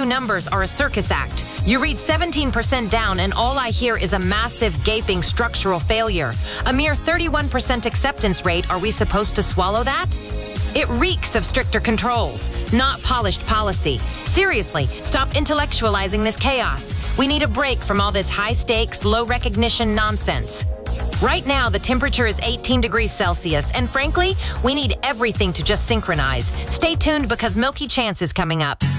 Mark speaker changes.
Speaker 1: numbers are a circus act. You read 17% down, and all I hear is a massive, gaping structural failure. A mere 31% acceptance rate. Are we supposed to swallow that? It reeks of stricter controls, not polished policy. Seriously, stop intellectualizing this chaos. We need a break from all this high-stakes, low-recognition nonsense. Right now, the temperature is 18 degrees Celsius, and frankly, we need everything to just synchronize. Stay tuned because Milky Chance is coming up.